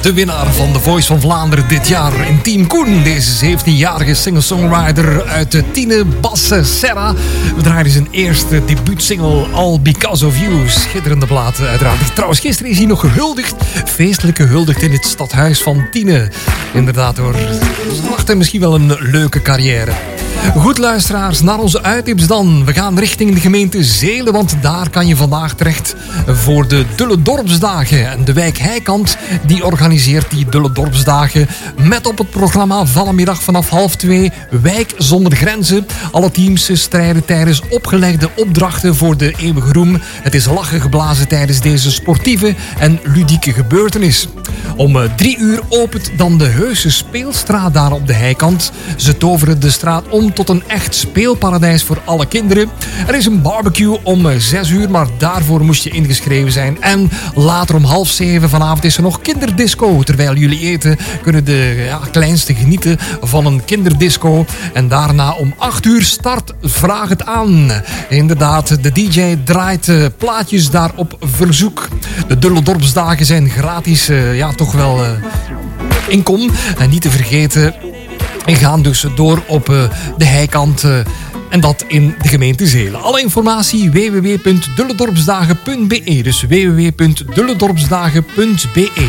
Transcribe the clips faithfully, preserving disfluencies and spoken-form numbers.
De winnaar van The Voice van Vlaanderen dit jaar in Team Koen. Deze zeventienjarige singer-songwriter uit Tiene, Bas Serra. We draaien zijn eerste debuutsingle All Because of You. Schitterende plaat uiteraard. Trouwens, gisteren is hij nog gehuldigd. Feestelijk gehuldigd in het stadhuis van Tiene. Inderdaad hoor. Wacht hem misschien wel een leuke carrière. Goed luisteraars, naar onze uittips dan. We gaan richting de gemeente Zelen, want daar kan je vandaag terecht voor de Dulle Dorpsdagen. En de wijk Heikant die organiseert die Dulle Dorpsdagen met op het programma vanmiddag vanaf half twee Wijk zonder grenzen. Alle teams strijden tijdens opgelegde opdrachten voor de eeuwige roem. Het is lachen geblazen tijdens deze sportieve en ludieke gebeurtenis. Om drie uur opent dan de heuse speelstraat daar op de Heikant. Ze toveren de straat om tot een echt speelparadijs voor alle kinderen. Er is een barbecue om zes uur, maar daarvoor moest je ingeschreven zijn. En later om half zeven vanavond is er nog kinderdisco. Terwijl jullie eten kunnen de ja, kleinste genieten van een kinderdisco. En daarna om acht uur start Vraag het aan. Inderdaad, de D J draait uh, plaatjes daar op verzoek. De Dulle Dorpsdagen zijn gratis, uh, ja toch wel uh, inkom. En niet te vergeten, en gaan dus door op uh, de Heikant. Uh, en dat in de gemeente Zelen. Alle informatie w w w punt dulledorpsdagen punt b e. Dus w w w punt dulledorpsdagen punt b e.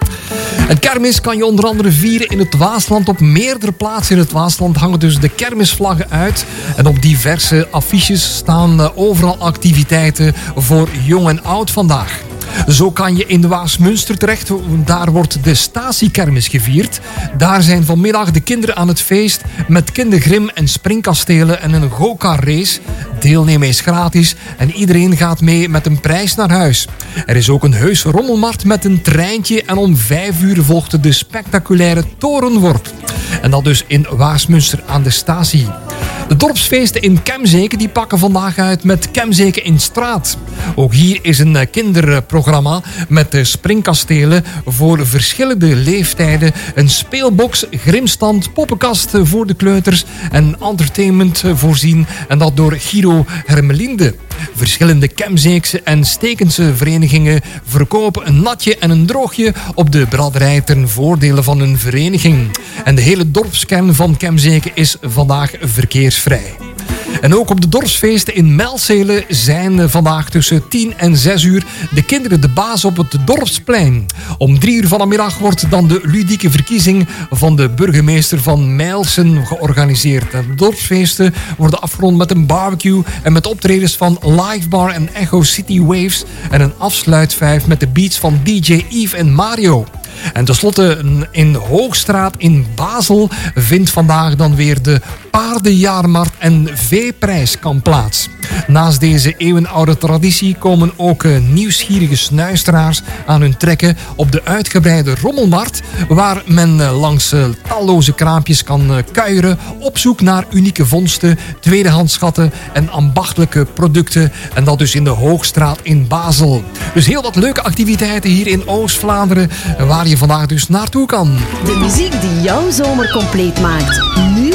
Een kermis kan je onder andere vieren in het Waasland. Op meerdere plaatsen in het Waasland hangen dus de kermisvlaggen uit. En op diverse affiches staan uh, overal activiteiten voor jong en oud vandaag. Zo kan je in de Waasmunster terecht. Daar wordt de Stasi-kermis gevierd. Daar zijn vanmiddag de kinderen aan het feest met kindergrim en springkastelen en een go-kart race. Deelnemen is gratis en iedereen gaat mee met een prijs naar huis. Er is ook een heuse rommelmarkt met een treintje en om vijf uur volgt de spectaculaire torenworp. En dat dus in Waasmunster aan de Stasi. De dorpsfeesten in Kemzeke die pakken vandaag uit met Kemzeke in straat. Ook hier is een kinderprogramma met springkastelen voor verschillende leeftijden. Een speelbox, grimstand, poppenkast voor de kleuters en entertainment voorzien. En dat door Giro Hermelinde. Verschillende Kemzeekse en Stekense verenigingen verkopen een natje en een droogje op de braderij ten voordele van hun vereniging. En de hele dorpskern van Kemzeke is vandaag verkeersvrij. En ook op de dorpsfeesten in Melzelen zijn vandaag tussen tien en zes uur de kinderen de baas op het dorpsplein. Om drie uur van de middag wordt dan de ludieke verkiezing van de burgemeester van Meilsen georganiseerd. De dorpsfeesten worden afgerond met een barbecue en met optredens van Livebar en Echo City Waves en een afsluitvijf met de beats van D J Yves en Mario. En tenslotte in Hoogstraat in Basel vindt vandaag dan weer de paardenjaarmarkt en veeprijskamp plaats. Naast deze eeuwenoude traditie komen ook nieuwsgierige snuisteraars aan hun trekken op de uitgebreide rommelmarkt, waar men langs talloze kraampjes kan kuieren op zoek naar unieke vondsten, tweedehandschatten en ambachtelijke producten. En dat dus in de Hoogstraat in Basel. Dus heel wat leuke activiteiten hier in Oost-Vlaanderen, waar je vandaag dus naartoe kan. De muziek die jouw zomer compleet maakt. Nu